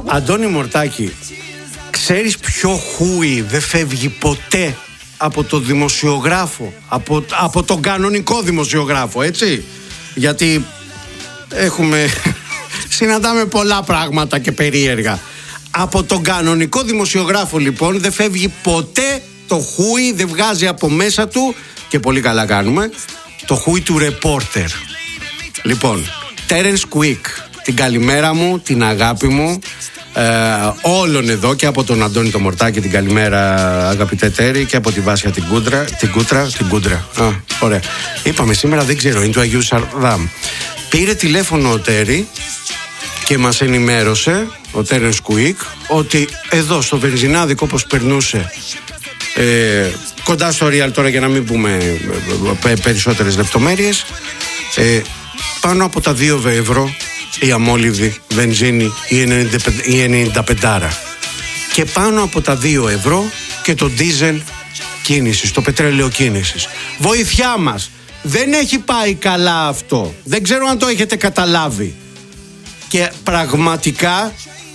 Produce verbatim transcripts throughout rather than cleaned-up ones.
Αντώνη Μορτάκη, ξέρεις ποιο χούι δεν φεύγει ποτέ από το δημοσιογράφο, από, από τον κανονικό δημοσιογράφο, έτσι? Γιατί έχουμε συναντάμε πολλά πράγματα και περίεργα. Από τον κανονικό δημοσιογράφο λοιπόν δεν φεύγει ποτέ το χούι, δεν βγάζει από μέσα του, και πολύ καλά κάνουμε, το χούι του ρεπόρτερ. Λοιπόν, Terence Quick, την καλημέρα μου, την αγάπη μου, ε, όλων εδώ, και από τον Αντώνη το Μορτάκη την καλημέρα αγαπητέ Τέρη, και από τη Βάσια την Κούντρα, την Κούτρα, την Κούντρα. Α, ωραία. Είπαμε σήμερα, δεν ξέρω, είναι του Αγίου Σαρδάμ. Πήρε τηλέφωνο ο Τέρη και μας ενημέρωσε, ο Terence Quick, ότι εδώ στο βενζινάδικο, όπως περνούσε ε, κοντά στο Real τώρα, για να μην πούμε ε, περισσότερες λεπτομέρειες, ε, πάνω από τα δύο ευρώ η αμόλυβδη βενζίνη, η ενενήντα πέντε, και πάνω από τα δύο ευρώ και το ντίζελ κίνησης, το πετρέλαιο κίνησης. Βοήθειά μας, δεν έχει πάει καλά αυτό, δεν ξέρω αν το έχετε καταλάβει. Και πραγματικά,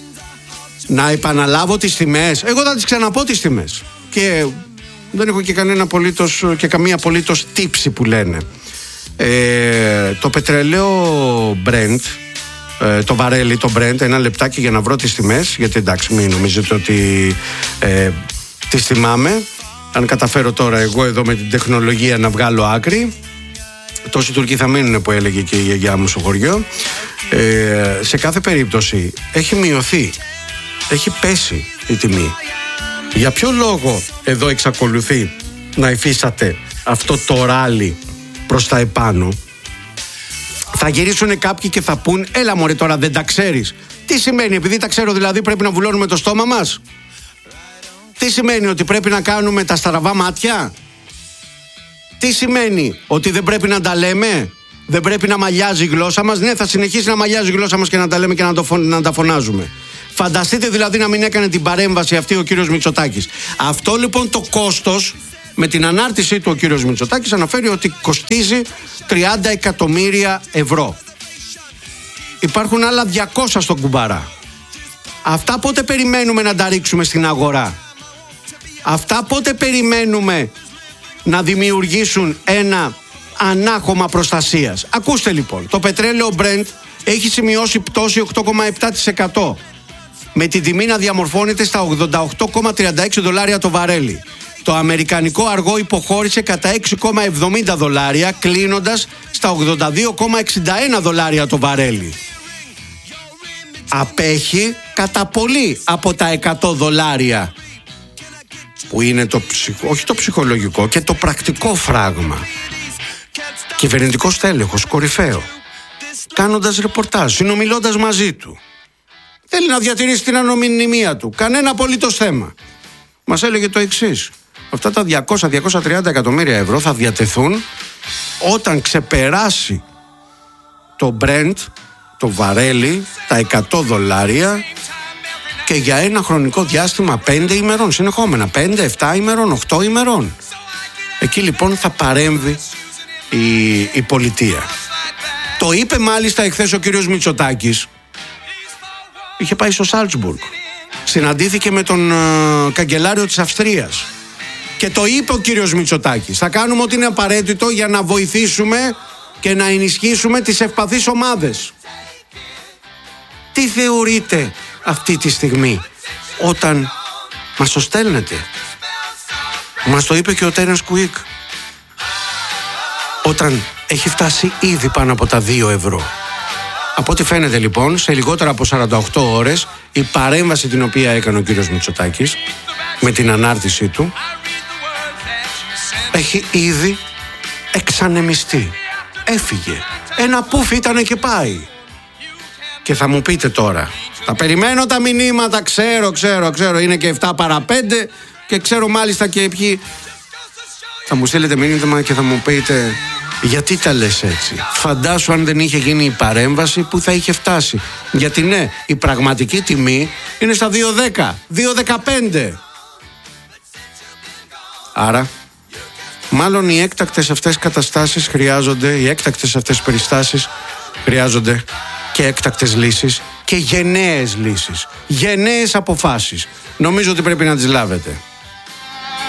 να επαναλάβω τις τιμές, εγώ θα τις ξαναπώ τις τιμές, και δεν έχω και κανένα απολύτως, και καμία απολύτως τύψη που λένε. Ε, το πετρελαίο Brent, ε, το βαρέλι, το Brent, ένα λεπτάκι για να βρω τις τιμές, γιατί εντάξει, μην νομίζετε ότι ε, τις θυμάμαι. Αν καταφέρω τώρα εγώ εδώ με την τεχνολογία να βγάλω άκρη, τόσοι Τουρκοί θα μείνουν, που έλεγε και η γιαγιά μου στο χωριό. Ε, σε κάθε περίπτωση έχει μειωθεί, έχει πέσει η τιμή. Για ποιο λόγο εδώ εξακολουθεί να υφίσταται αυτό το ράλι προς τα επάνω? Θα γυρίσουν κάποιοι και θα πούν, έλα μωρέ, τώρα δεν τα ξέρεις. Τι σημαίνει, επειδή τα ξέρω δηλαδή πρέπει να βουλώνουμε το στόμα μας? Τι σημαίνει, ότι πρέπει να κάνουμε τα στραβά μάτια? Τι σημαίνει, ότι δεν πρέπει να τα λέμε? Δεν πρέπει να μαλλιάζει η γλώσσα μας? Ναι, θα συνεχίσει να μαλλιάζει η γλώσσα μας και να τα λέμε και να, το φων, να τα φωνάζουμε. Φανταστείτε δηλαδή να μην έκανε την παρέμβαση αυτή ο κύριος Μητσοτάκης. Αυτό λοιπόν το κόστος, με την ανάρτησή του ο κύριος Μητσοτάκης αναφέρει ότι κοστίζει τριάντα εκατομμύρια ευρώ. Υπάρχουν άλλα διακόσια στον κουμπάρα. Αυτά πότε περιμένουμε να τα ρίξουμε στην αγορά? Αυτά πότε περιμένουμε να δημιουργήσουν ένα ανάχωμα προστασίας? Ακούστε λοιπόν, το πετρέλαιο Brent έχει σημειώσει πτώση οκτώ κόμμα επτά τοις εκατό, με την τιμή να διαμορφώνεται στα ογδόντα οκτώ κόμμα τριάντα έξι δολάρια το βαρέλι. Το αμερικανικό αργό υποχώρησε κατά έξι κόμμα εβδομήντα δολάρια, κλείνοντας στα ογδόντα δύο κόμμα εξήντα ένα δολάρια το βαρέλι. Απέχει κατά πολύ από τα εκατό δολάρια, που είναι το ψυχ... όχι το ψυχολογικό, και το πρακτικό φράγμα. Κυβερνητικός τέλεχος, κορυφαίο, κάνοντας ρεπορτάζ, συνομιλώντας μαζί του. Θέλει να διατηρήσει την ανωνυμία του, κανένα απολύτως θέμα. Μας έλεγε το εξής: αυτά τα διακόσια με διακόσια τριάντα εκατομμύρια ευρώ θα διατεθούν όταν ξεπεράσει το Brent, το βαρέλι, τα εκατό δολάρια, και για ένα χρονικό διάστημα πέντε ημερών συνεχόμενα, πέντε, επτά ημερών, οκτώ ημερών. Εκεί λοιπόν θα παρέμβει η, η πολιτεία. Το είπε μάλιστα εχθές ο κύριος Μητσοτάκης. Είχε πάει στο Σάλτσμπουργκ, συναντήθηκε με τον uh, καγκελάριο της Αυστρίας, και το είπε ο κύριος Μητσοτάκης: θα κάνουμε ό,τι είναι απαραίτητο για να βοηθήσουμε και να ενισχύσουμε τις ευπαθείς ομάδες. Τι θεωρείτε αυτή τη στιγμή όταν μας το στέλνετε? Μας το είπε και ο Terence Quick. Όταν έχει φτάσει ήδη πάνω από τα δύο ευρώ. Από ό,τι φαίνεται λοιπόν, σε λιγότερα από σαράντα οκτώ ώρες η παρέμβαση την οποία έκανε ο κύριος Μητσοτάκης με την ανάρτησή του έχει ήδη εξανεμιστεί. Έφυγε. Ένα πουφ ήτανε και πάει. Και θα μου πείτε τώρα, θα περιμένω τα μηνύματα, ξέρω, ξέρω, ξέρω, είναι και επτά παρά πέντε και ξέρω μάλιστα και ποιοι. Θα μου στείλετε μήνυμα και θα μου πείτε, γιατί τα λες έτσι? Φαντάσου αν δεν είχε γίνει η παρέμβαση, που θα είχε φτάσει. Γιατί ναι, η πραγματική τιμή είναι στα δύο δέκα, δύο δεκαπέντε. Άρα, μάλλον οι έκτακτες αυτές καταστάσεις χρειάζονται, οι έκτακτες αυτές περιστάσεις χρειάζονται και έκτακτες λύσεις και γενναίες λύσεις, γενναίες αποφάσεις. Νομίζω ότι πρέπει να τις λάβετε.